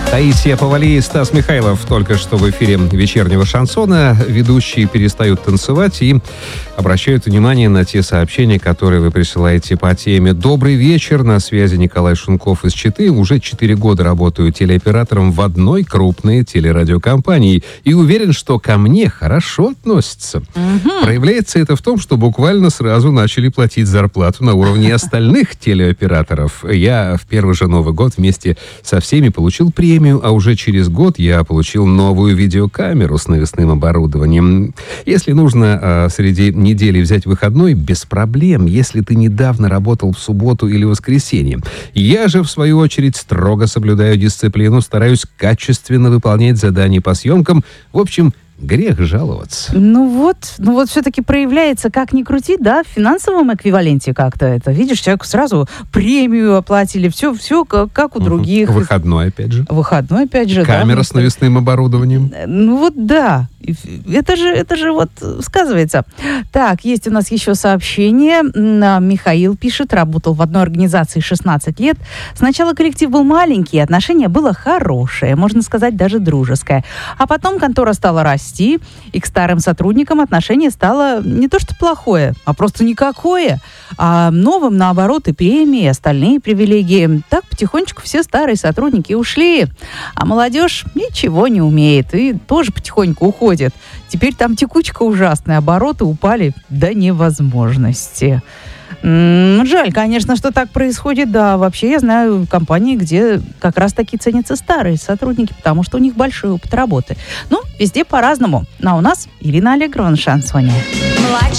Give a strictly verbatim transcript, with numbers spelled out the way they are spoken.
Таисия Повалий и Стас Михайлов только что в эфире вечернего шансона. Ведущие перестают танцевать и обращают внимание на те сообщения, которые вы присылаете по теме. Добрый вечер, на связи Николай Шунков из Читы. Уже четыре года работаю телеоператором в одной крупной телерадиокомпании и уверен, что ко мне хорошо относятся. Угу. Проявляется это в том, что буквально сразу начали платить зарплату на уровне остальных телеоператоров. Я в первый же Новый год вместе со всеми получил премию, а уже через год я получил новую видеокамеру с навесным оборудованием. Если нужно э, среди недели взять выходной, без проблем, если ты недавно работал в субботу или воскресенье. Я же, в свою очередь, строго соблюдаю дисциплину, стараюсь качественно выполнять задания по съемкам. В общем, грех жаловаться. Ну вот, ну вот все-таки проявляется, как ни крути, да, в финансовом эквиваленте как-то это. Видишь, человеку сразу премию оплатили, все, все как, как у угу. других. Выходной, опять же. Выходной, опять же, Камера да. с навесным оборудованием. Ну вот, да. Это же, это же вот сказывается. Так, есть у нас еще сообщение. Михаил пишет, работал в одной организации шестнадцать лет. Сначала коллектив был маленький, отношение было хорошее, можно сказать, даже дружеское. А потом контора стала расти, и к старым сотрудникам отношение стало не то что плохое, а просто никакое. А новым, наоборот, и премии, и остальные привилегии. Так потихонечку все старые сотрудники ушли. А молодежь ничего не умеет и тоже потихоньку уходит. Теперь там текучка ужасная, обороты упали до невозможности. М-м, жаль, конечно, что так происходит. Да, вообще я знаю компании, где как раз таки ценятся старые сотрудники, потому что у них большой опыт работы. Ну, везде по-разному. Но у нас Ирина Аллегрова на шансоне.